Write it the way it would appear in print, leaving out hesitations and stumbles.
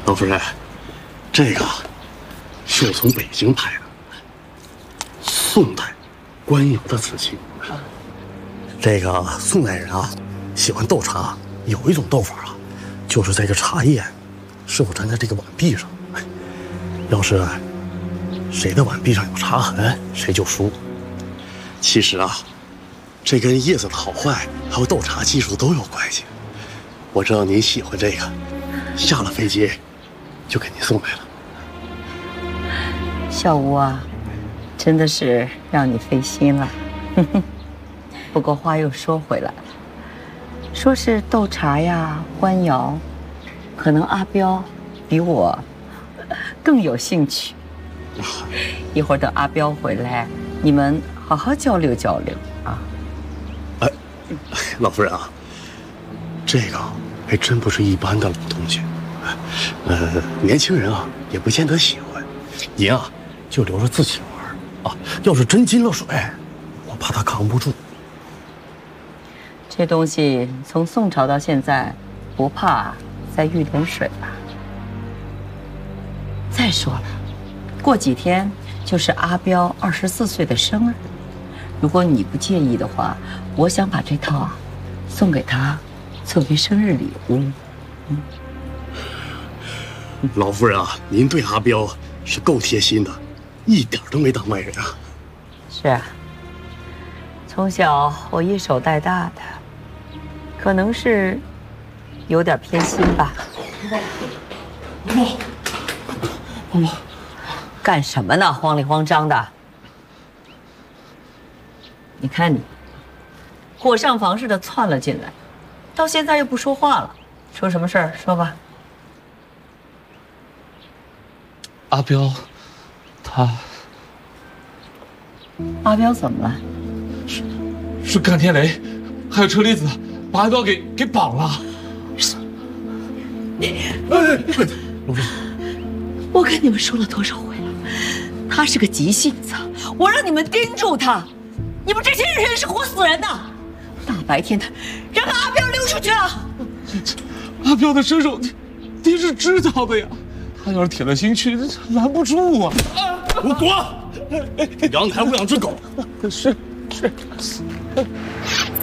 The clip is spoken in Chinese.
老夫人，这个是我从北京拍的，宋代官窑的瓷器。这个宋代人啊，喜欢斗茶，有一种斗法啊，就是在这茶叶是否粘在这个碗壁上。要是谁的碗壁上有茶痕，谁就输。其实啊，这跟叶子的好坏还有斗茶技术都有关系。我知道您喜欢这个，下了飞机就给您送来了。 小吴啊，真的是让你费心了。不过话又说回来了，说是斗茶呀、官窑，可能阿彪比我更有兴趣。一会儿等阿彪回来，你们好好交流交流啊。 哎，老夫人啊，这个还真不是一般的老东西。年轻人啊也不见得喜欢，您啊就留着自己玩啊。要是真进了水，我怕他扛不住。 这东西从宋朝到现在，不怕再遇点水吧。再说了，过几天就是阿彪24岁的生日，如果你不介意的话，我想把这套啊送给他，作为生日礼物。 老夫人啊，您对阿彪是够贴心的，一点都没当外人啊。 是啊，从小我一手带大的，可能是有点偏心吧。 妈， 干什么呢？慌里慌张的。你看你，火上房似的窜了进来，到现在又不说话了，出什么事儿？说吧。 阿彪， 阿彪怎么了？ 是甘天雷，还有车厘子，把阿彪给绑了。 老夫人， 我跟你们说了多少回了，他是个急性子，我让你们盯住他，你们这些人是活死人的。大白天的，让阿彪溜出去了。 阿彪的身手，您是知道的呀。他要是铁了心去，拦不住啊！ 给我滚！养你还不养只狗？ 是。